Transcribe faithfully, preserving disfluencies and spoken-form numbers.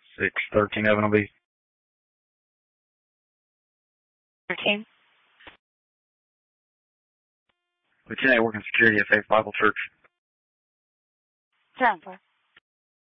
six thirteen Evan will be. thirteen. Lieutenant working security at Faith Bible Church. Sounds like.